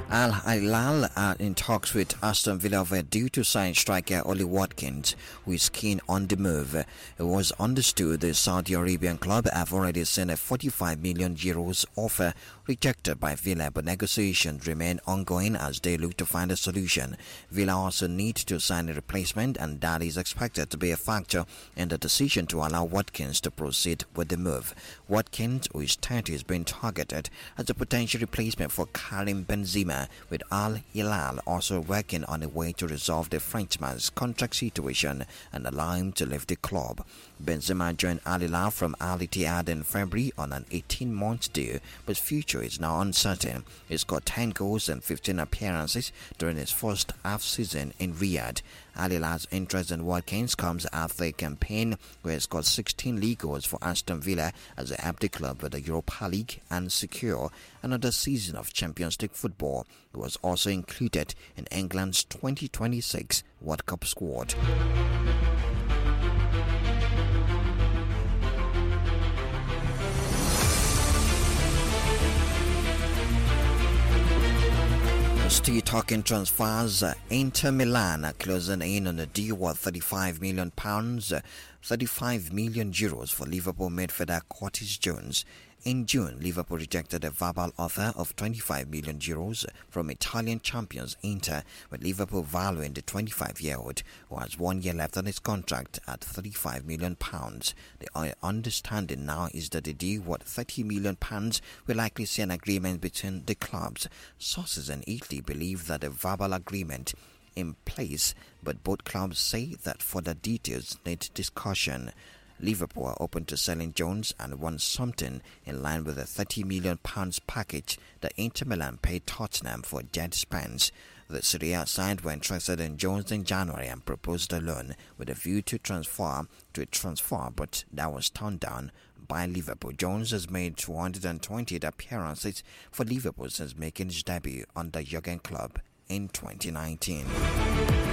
Al Hilal are in talks with Aston Villa due to sign striker Oli Watkins, who is keen on the move. It was understood the Saudi Arabian club have already sent a 45 million euros offer rejected by Villa, but negotiations remain ongoing as they look to find a solution. Villa also need to sign a replacement, and that is expected to be a factor in the decision to allow Watkins to proceed with the move. Watkins, who is 30, is being targeted as a potential replacement for Karim Benzema, with Al Hilal also working on a way to resolve the Frenchman's contract situation and allow him to leave the club. Benzema joined Al Hilal from Al Ittihad in February on an 18-month deal, but his future is now uncertain. He scored 10 goals and 15 appearances during his first half season in Riyadh. Al Hilal's interest in Watkins comes after a campaign where he scored 16 league goals for Aston Villa as they helped the club with the Europa League and secure another season of Champions League football. He was also included in England's 2026 World Cup squad. Still talking transfers, Inter Milan are closing in on a deal worth £35 million, 35 million euros for Liverpool midfielder Curtis Jones. In June, Liverpool rejected a verbal offer of 25 million euros from Italian champions Inter, with Liverpool valuing the 25-year-old, who has 1 year left on his contract, at £35 million. The understanding now is that the deal worth £30 million will likely see an agreement between the clubs. Sources in Italy believe that a verbal agreement in place, but both clubs say that further details need discussion. Liverpool are open to selling Jones and want something in line with the £30 million package that Inter Milan paid Tottenham for Jed Spence. The Serie A side were interested in Jones in January and proposed a loan with a view to transfer, but that was turned down by Liverpool. Jones has made 228 appearances for Liverpool since making his debut under Jurgen Klopp in 2019.